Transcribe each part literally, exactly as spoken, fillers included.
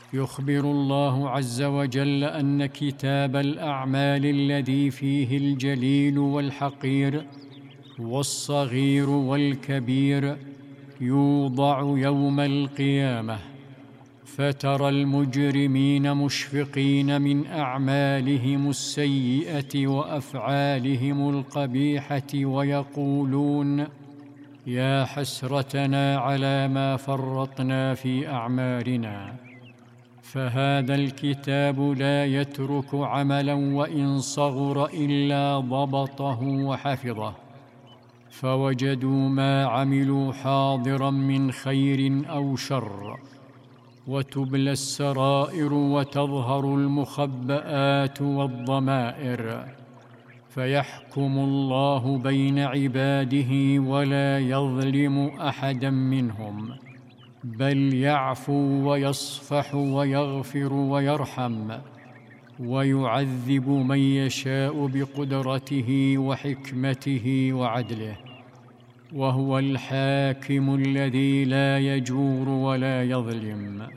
يخبر الله عز وجل أن كتاب الأعمال الذي فيه الجليل والحقير والصغير والكبير يوضع يوم القيامة، فترى المجرمين مشفقين من أعمالهم السيئة وأفعالهم القبيحة ويقولون: يا حسرتنا على ما فرطنا في أعمالنا. فهذا الكتاب لا يترك عملا وإن صغر إلا ضبطه وحفظه، فوجدوا ما عملوا حاضرا من خير أو شر، وتبلى السرائر وتظهر المخبآت والضمائر، فيحكم الله بين عباده ولا يظلم أحدا منهم، بل يعفو ويصفح ويغفر ويرحم، ويعذب من يشاء بقدرته وحكمته وعدله، وهو الحاكم الذي لا يجور ولا يظلم.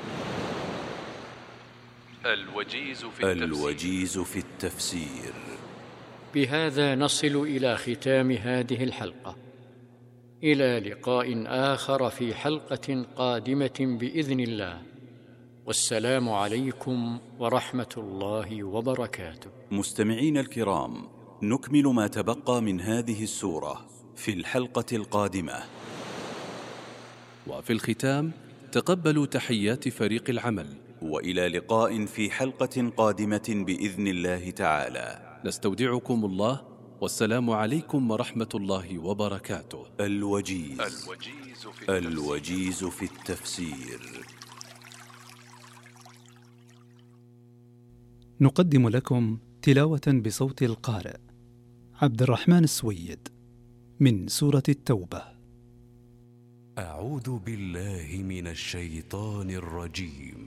الوجيز في التفسير, الوجيز في التفسير. بهذا نصل إلى ختام هذه الحلقة، إلى لقاء آخر في حلقة قادمة بإذن الله، والسلام عليكم ورحمة الله وبركاته. مستمعين الكرام، نكمل ما تبقى من هذه السورة في الحلقة القادمة. وفي الختام تقبلوا تحيات فريق العمل، وإلى لقاء في حلقة قادمة بإذن الله تعالى. نستودعكم الله، والسلام عليكم ورحمة الله وبركاته. الوجيز, الوجيز, في, التفسير. الوجيز في التفسير. نقدم لكم تلاوة بصوت القارئ عبد الرحمن السويد من سورة التوبة. أعوذ بالله من الشيطان الرجيم.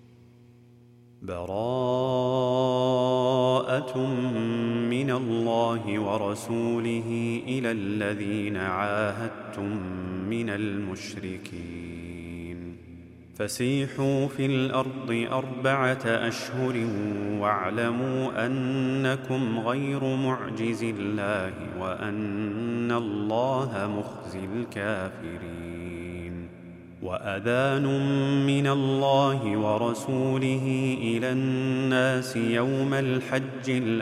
براءة من الله ورسوله إلى الذين عاهدتم من المشركين، فسيحوا في الأرض أربعة أشهر واعلموا أنكم غير معجز الله وأن الله مخزي الكافرين. وأذان من الله ورسوله إلى الناس يوم الحج الأكبر